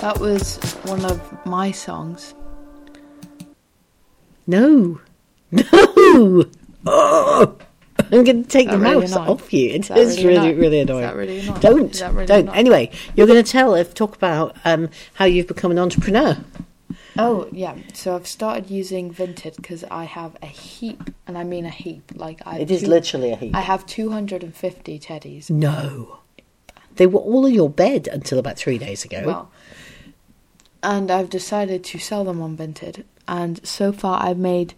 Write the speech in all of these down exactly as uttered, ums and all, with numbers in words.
That was one of my songs. No. No! Oh! I'm going to take the really mouse annoying? off you. It Is that is really really, annoying? really Is annoying. that really annoying? Don't. Is that really don't. annoying? Anyway, you're going to tell, uh, talk about um, how you've become an entrepreneur. Oh, yeah. So I've started using Vinted because I have a heap, and I mean a heap. Like I It is two- literally a heap. I have two hundred fifty teddies. No. They were all in your bed until about three days ago. Well, and I've decided to sell them on Vinted. And so far I've made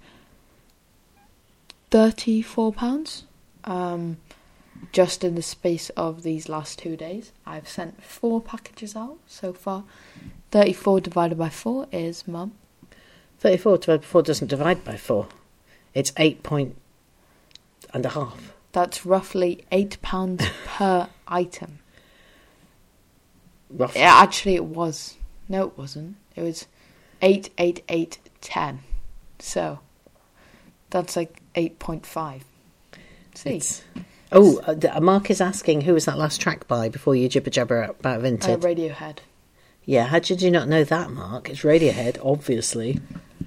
thirty-four pounds. Um, just in the space of these last two days. I've sent four packages out so far. thirty-four divided by four is, Mum. thirty-four divided by four doesn't divide by four. It's eight point and a half. That's roughly eight pounds per item. Roughly. Yeah, actually it was. No, it wasn't. It was eight, eight, eight, ten. So that's like eight point five. See? It's, oh, uh, Mark is asking, who was that last track by before you jibber jabber about Vinted? Uh, Radiohead. Yeah, how did you not know that, Mark? It's Radiohead, obviously.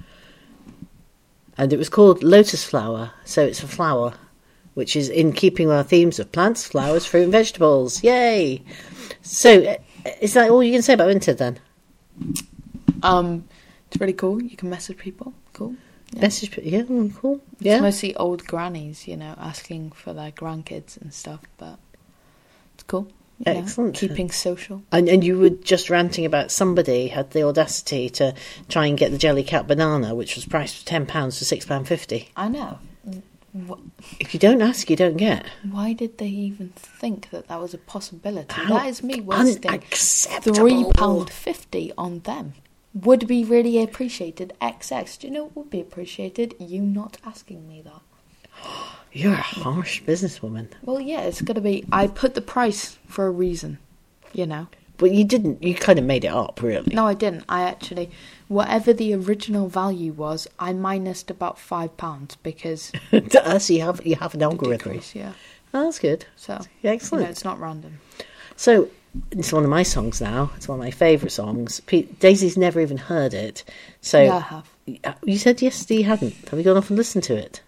And it was called Lotus Flower, so it's a flower, which is in keeping with our themes of plants, flowers, fruit and vegetables. Yay! So, uh, is that all you can say about Vinted then? Um, it's really cool. You can message people. Cool. Yeah. Message, yeah, mm, cool. It's Yeah. mostly old grannies, you know, asking for their grandkids and stuff, but it's cool. You know, Excellent. keeping social. And, and you were just ranting about somebody had the audacity to try and get the Jellycat banana, which was priced for ten pounds for six pounds fifty. I know. Wh- If you don't ask, you don't get. Why did they even think that that was a possibility? How that is me wasting unacceptable. three pounds fifty on them. Would be really appreciated. X X. Do you know what would be appreciated? You not asking me that. You're a harsh businesswoman. Well, yeah, it's got to be... I put the price for a reason, you know. But you didn't, you kind of made it up, really. No, I didn't. I actually... Whatever the original value was, I minused about five pounds because... To us, you have, you have an algorithm. Decrease, yeah. Oh, that's good. So, Yeah, excellent. you know, it's not random. So, it's one of my songs now. It's one of my favourite songs. Pe- Daisy's never even heard it. So, Yeah, I have. You said yesterday you hadn't. Have you gone off and listened to it?